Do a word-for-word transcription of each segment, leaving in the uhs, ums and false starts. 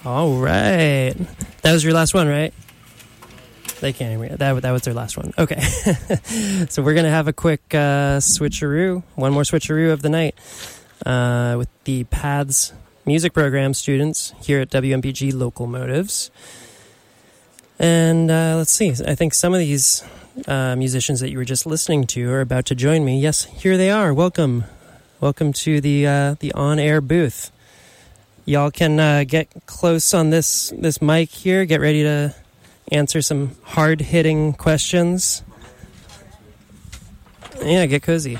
All right. That was your last one, right? They can't hear me. That, that was their last one. Okay. So we're going to have a quick uh, switcheroo, one more switcheroo of the night uh, with the Paths music program students here at W M P G Local Motives. And uh, let's see. I think some of these uh, musicians that you were just listening to are about to join me. Yes, here they are. Welcome. Welcome to the uh, the on-air booth. Y'all can uh, get close on this, this mic here. Get ready to answer some hard-hitting questions. Yeah, get cozy.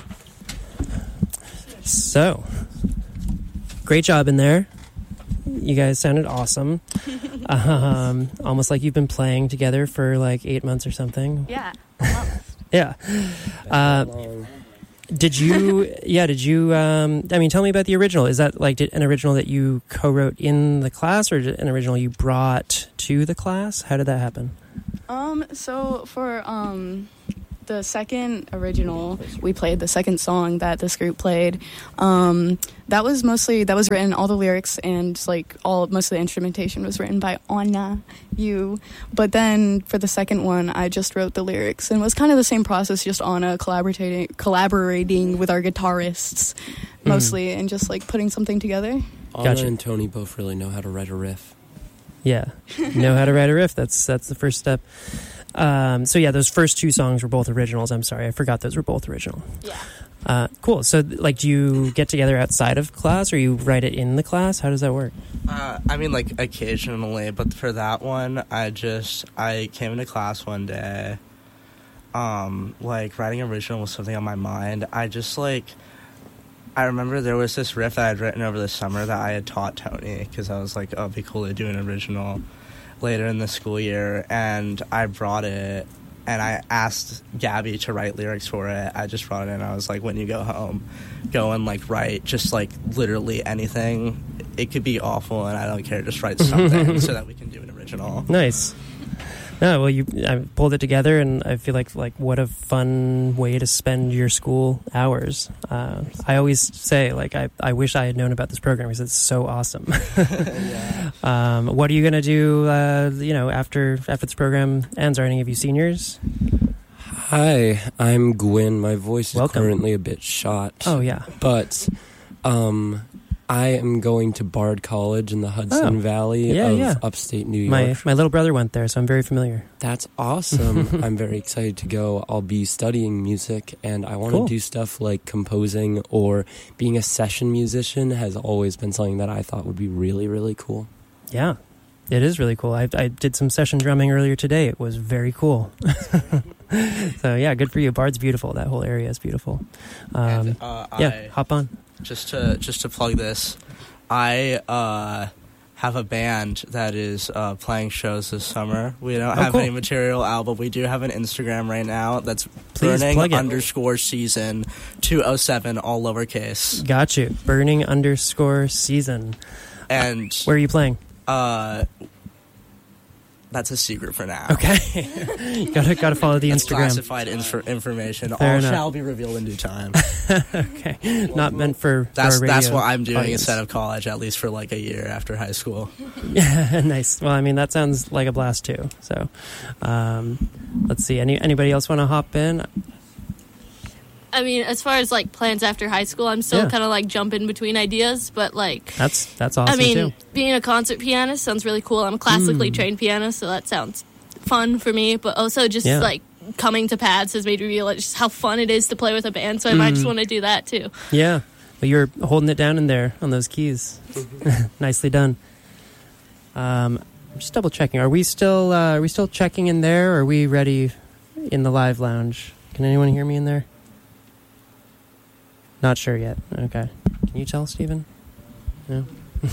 So, great job in there. You guys sounded awesome. Um, almost like you've been playing together for like eight months or something. Yeah, almost. Yeah. Uh, Did you, yeah, did you, um, I mean, tell me about the original. Is that like an original that you co-wrote in the class or an original you brought to the class? How did that happen? Um, so for, um, the second original, we played the second song that this group played. Um, that was mostly, that was written, all the lyrics and like all, most of the instrumentation was written by Anna Yu. But then for the second one, I just wrote the lyrics and it was kind of the same process, just Anna collaborating, collaborating with our guitarists mostly mm. and just like putting something together. Anna Gotcha. and Tony both really know how to write a riff. Yeah. Know how to write a riff. That's, that's the first step. Um, so yeah, those first two songs were both originals. I'm sorry, I forgot those were both original. Yeah. Uh, cool. So, like, do you get together outside of class, or you write it in the class? How does that work? Uh, I mean, like, occasionally, but for that one, I just, I came into class one day, um, like, writing original was something on my mind. I just, like, I remember there was this riff that I'd written over the summer that I had taught Tony, because I was like, oh, it'd be cool to do an original later in the school year, and I brought it, and I asked Gabby to write lyrics for it. I just brought it in, and I was like, when you go home, go and, like, write just, like, literally anything. It could be awful, and I don't care, just write something so that we can do an original. Nice. No, well, you I pulled it together, and I feel like like what a fun way to spend your school hours. Uh, I always say, like, I, I wish I had known about this program because it's so awesome. Yeah. um, what are you gonna do? Uh, you know, after after this program ends, are any of you seniors? Hi, I'm Gwyn. My voice is Welcome. currently a bit shot. Oh yeah, but um, I am going to Bard College in the Hudson Oh. Valley Yeah, of yeah. upstate New York. my my little brother went there, so I'm very familiar. That's awesome. I'm very excited to go. I'll be studying music, and I want to Cool. do stuff like composing or being a session musician has always been something that I thought would be really, really cool. Yeah, it is really cool. I I did some session drumming earlier today. It was very cool. So yeah, good for you. Bard's beautiful. That whole area is beautiful. Um, and, uh, yeah, I, hop on. just to just to plug this, I uh, have a band that is uh, playing shows this summer. We don't Oh, have cool. any material out, but we do have an Instagram right now that's Please burning plug it. underscore season two oh seven, all lowercase. Got you. Burning underscore season. And Where are you playing? uh, that's a secret for now. Okay. gotta gotta follow the That's Instagram. classified inf- information. Fair all enough. shall be revealed in due time. Okay. Not meant for, That's for a that's radio what I'm doing audience. instead of college, at least for like a year after high school. Yeah, nice. Well, I mean, that sounds like a blast too. So, um, let's see. Any anybody else want to hop in? I mean, as far as like plans after high school, I'm still Yeah. kind of like jumping between ideas, but like, That's that's awesome I mean, too. being a concert pianist sounds really cool. I'm a classically Mm. trained pianist, so that sounds fun for me. But also, just Yeah. like coming to Pads has made me realize just how fun it is to play with a band. So I might just Mm. want to do that too. Yeah. Well, you're holding it down in there on those keys. Nicely done. Um, I'm just double checking. Are we still uh, are we still checking in there? Or are we ready in the live lounge? Can anyone hear me in there? Not sure yet. Okay. Can you tell, Stephen? No.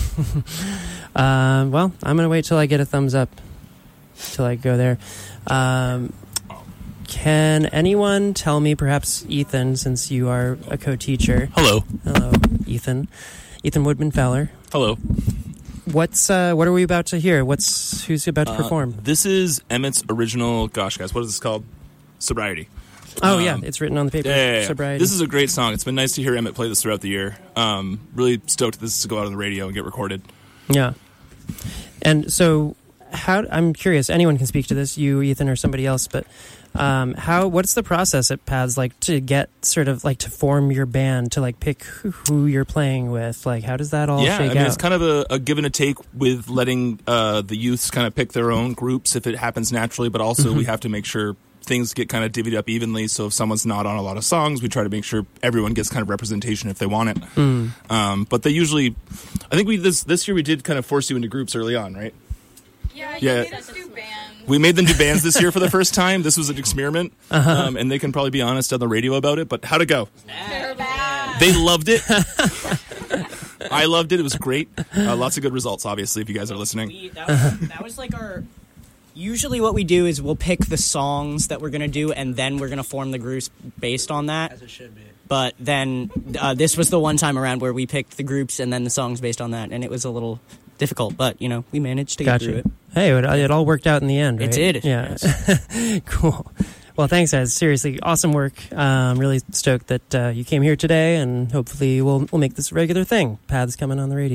um, well, I'm gonna wait till I get a thumbs up till I go there. Um, can anyone tell me, perhaps Ethan, since you are a co-teacher? Hello. Hello, Ethan. Ethan Woodman Fowler. Hello. What's uh, what are we about to hear? What's who's about to Uh, perform? This is Emmett's original, gosh, guys, what is this called? Sobriety. Oh um, yeah, it's written on the paper. Yeah, yeah, yeah. Sobriety. This is a great song. It's been nice to hear Emmett play this throughout the year. Um, really stoked this to go out on the radio and get recorded. Yeah. And so, how I'm curious. Anyone can speak to this, you, Ethan, or somebody else. But um, how? What's the process at Paths like to get sort of like to form your band, to like pick who, who you're playing with? Like, how does that all yeah, shake I mean, out? it's kind of a, a give and a take with letting uh, the youths kind of pick their own groups if it happens naturally, but also Mm-hmm. we have to make sure things get kind of divvied up evenly. So if someone's not on a lot of songs, we try to make sure everyone gets kind of representation if they want it. Mm. Um, but they usually, I think we this this year we did kind of force you into groups early on, right? Yeah, Yeah. made us do bands. We made them do bands this year for the first time. This was an experiment, Uh-huh. um, and they can probably be honest on the radio about it. But how'd it go? They loved it. I loved it. It was great. Uh, lots of good results, obviously, if you guys are listening. We, that, was, that was like our. Usually, what we do is we'll pick the songs that we're gonna do, and then we're gonna form the groups based on that. As it should be. But then uh, this was the one time around where we picked the groups and then the songs based on that, and it was a little difficult. But you know, we managed to get Gotcha. through it. Hey, it, it all worked out in the end, right? It did. Yeah. Cool. Well, thanks, guys. Seriously, awesome work. Um, really stoked that uh, you came here today, and hopefully we'll we'll make this a regular thing. Paths coming on the radio.